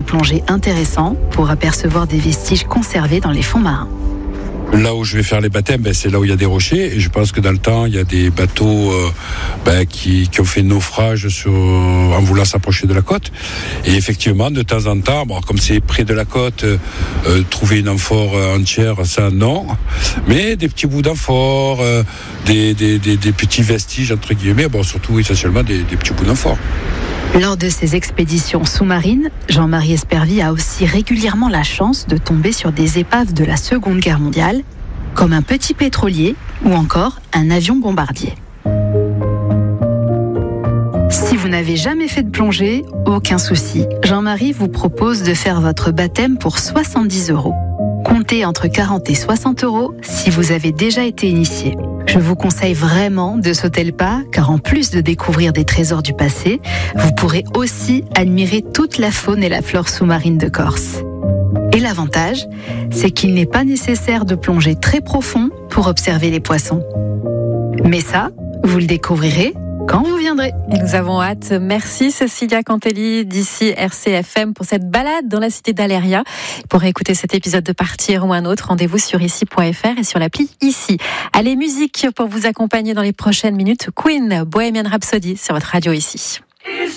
plongée intéressant pour apercevoir des vestiges conservés dans les fonds marins. Là où je vais faire les baptêmes, c'est là où il y a des rochers. Et je pense que dans le temps, il y a des bateaux qui ont fait naufrage en voulant s'approcher de la côte. Et effectivement, de temps en temps, comme c'est près de la côte, trouver une amphore entière, ça non. Mais des petits bouts d'amphore, des petits vestiges, entre guillemets, surtout essentiellement des petits bouts d'amphore. Lors de ses expéditions sous-marines, Jean-Marie Espervy a aussi régulièrement la chance de tomber sur des épaves de la Seconde Guerre mondiale, comme un petit pétrolier ou encore un avion bombardier. Si vous n'avez jamais fait de plongée, aucun souci. Jean-Marie vous propose de faire votre baptême pour 70 €. Comptez entre 40 et 60 € si vous avez déjà été initié. Je vous conseille vraiment de sauter le pas, car en plus de découvrir des trésors du passé, vous pourrez aussi admirer toute la faune et la flore sous-marine de Corse. Et l'avantage, c'est qu'il n'est pas nécessaire de plonger très profond pour observer les poissons. Mais ça, vous le découvrirez quand vous viendrez. Et nous avons hâte. Merci Cécilia Cantelli d'ici RCFM pour cette balade dans la cité d'Aléria. Pour écouter cet épisode de Partir ou un autre, rendez-vous sur ici.fr et sur l'appli Ici. Allez, musique pour vous accompagner dans les prochaines minutes. Queen, Bohemian Rhapsody sur votre radio Ici.